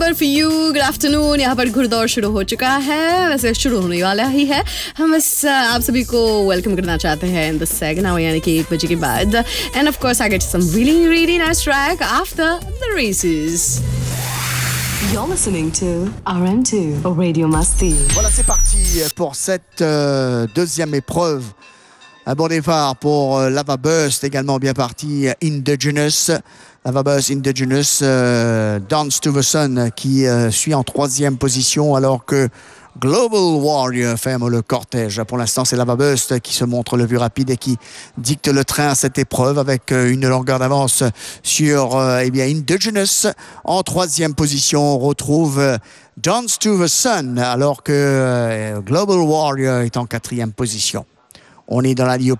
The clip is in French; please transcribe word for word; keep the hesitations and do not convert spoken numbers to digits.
Year for you, good afternoon. यहाँ पर घुड़दौड़ शुरू हो चुका है, वैसे शुरू होने वाला ही है। हम बस आप सभी को वेलकम करना चाहते हैं इन द सेकंड आवर, यानी कि एक बजे के बाद। End of course I get some really really nice track after the races. You're listening to R M two Radio Masti. Voilà, c'est parti pour cette euh, deuxième épreuve. Un bon départ pour euh, Lava Burst, également bien parti. Indigenous, Lava Burst Indigenous, euh, Dance to the Sun qui euh, suit en troisième position, alors que Global Warrior ferme le cortège. Pour l'instant, c'est Lava Burst qui se montre le plus rapide et qui dicte le train à cette épreuve, avec une longueur d'avance sur euh, eh bien, Indigenous. En troisième position, on retrouve euh, Dance to the Sun, alors que euh, Global Warrior est en quatrième position. On est dans la ligne